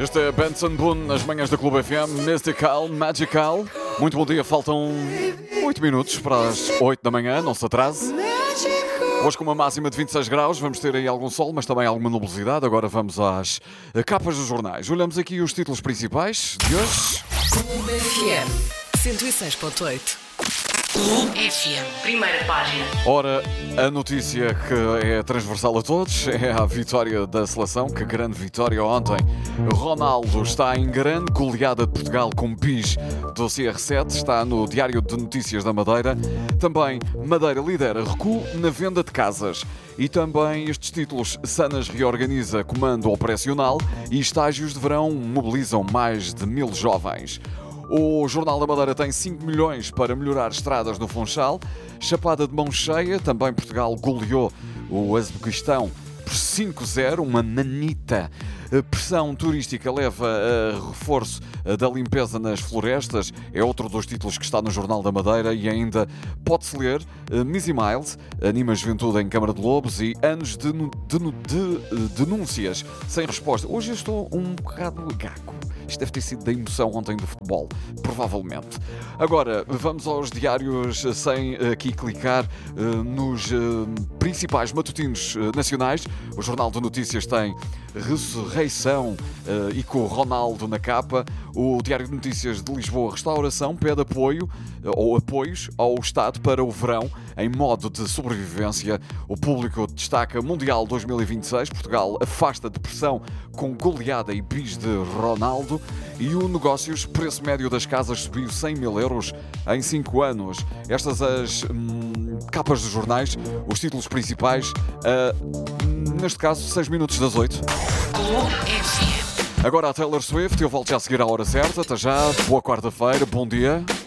Este é Benson Boone nas manhãs da Clube FM, Mystical, Magical. Muito bom dia, faltam 8 minutos para as 8 da manhã, não se atrase. Hoje com uma máxima de 26 graus, vamos ter aí algum sol, mas também alguma nubosidade. Agora vamos às capas dos jornais. Olhamos aqui os títulos principais de hoje. Clube FM 106.8. Clube FM, primeira página. Ora, a notícia que é transversal a todos é a vitória da seleção. Que grande vitória ontem. Ronaldo está em grande goleada de Portugal com bis do CR7. Está no Diário de Notícias da Madeira. Também Madeira lidera recuo na venda de casas. E também estes títulos: Sanas reorganiza comando operacional e estágios de verão mobilizam mais de 1000 jovens. O Jornal da Madeira tem 5 milhões para melhorar estradas no Funchal. Chapada de mão cheia, também Portugal goleou o Uzbequistão por 5-0, uma manita. A pressão turística leva a reforço da limpeza nas florestas. É outro dos títulos que está no Jornal da Madeira. E ainda pode-se ler Missy Miles anima a juventude em Câmara de Lobos e anos de denúncias sem resposta. Hoje eu estou um bocado gago. Isto deve ter sido da emoção ontem do futebol, provavelmente. Agora, vamos aos diários sem aqui clicar nos principais matutinos nacionais. O Jornal de Notícias tem ressurreição e com o Ronaldo na capa. O Diário de Notícias de Lisboa, restauração, pede apoio ou apoios ao Estado para o verão em modo de sobrevivência. O Público destaca Mundial 2026. Portugal afasta depressão com goleada e bis de Ronaldo. E o Negócios, preço médio das casas subiu 100 mil euros em 5 anos. Estas as capas dos jornais, os títulos principais, neste caso 6 minutos das 8. Agora a Taylor Swift, eu volto já a seguir à hora certa. Até já, boa quarta-feira, bom dia.